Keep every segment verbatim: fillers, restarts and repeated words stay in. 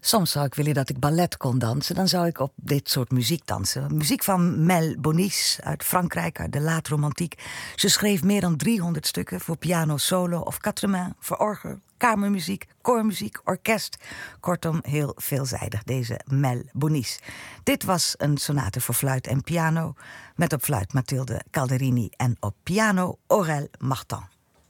Soms zou ik willen dat ik ballet kon dansen. Dan zou ik op dit soort muziek dansen. Muziek van Mel Bonis uit Frankrijk, uit de laatromantiek. Ze schreef meer dan driehonderd stukken voor piano solo of quatre-mains, voor orgel, kamermuziek, koormuziek, orkest. Kortom, heel veelzijdig, deze Mel Bonis. Dit was een sonate voor fluit en piano, met op fluit Mathilde Calderini en op piano Aurel Martin.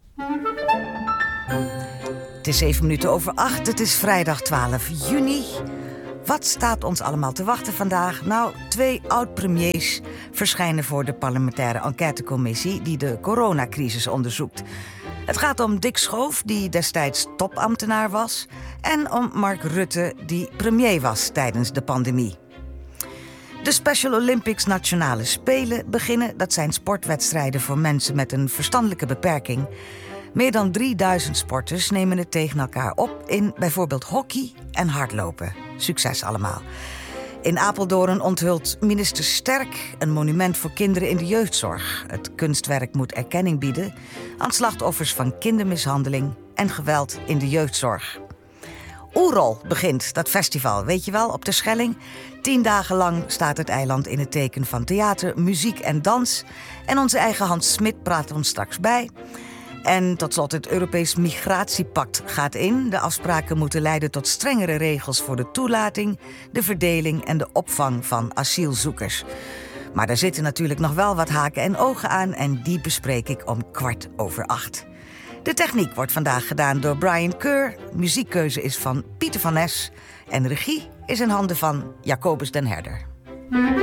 Het is zeven minuten over acht, het is vrijdag twaalf juni. Wat staat ons allemaal te wachten vandaag? Nou, twee oud-premiers verschijnen voor de parlementaire enquêtecommissie die de coronacrisis onderzoekt. Het gaat om Dick Schoof, die destijds topambtenaar was, en om Mark Rutte, die premier was tijdens de pandemie. De Special Olympics Nationale Spelen beginnen. Dat zijn sportwedstrijden voor mensen met een verstandelijke beperking. Meer dan drieduizend sporters nemen het tegen elkaar op in bijvoorbeeld hockey en hardlopen. Succes allemaal. In Apeldoorn onthult minister Sterk een monument voor kinderen in de jeugdzorg. Het kunstwerk moet erkenning bieden aan slachtoffers van kindermishandeling en geweld in de jeugdzorg. Oerol begint, dat festival, weet je wel, op de Schelling. Tien dagen lang staat het eiland in het teken van theater, muziek en dans. En onze eigen Hans Smit praat ons straks bij. En tot slot, het Europees Migratiepact gaat in. De afspraken moeten leiden tot strengere regels voor de toelating, de verdeling en de opvang van asielzoekers. Maar daar zitten natuurlijk nog wel wat haken en ogen aan en die bespreek ik om kwart over acht. De techniek wordt vandaag gedaan door Brian Keur. Muziekkeuze is van Pieter van Nes. En regie is in handen van Jacobus den Herder.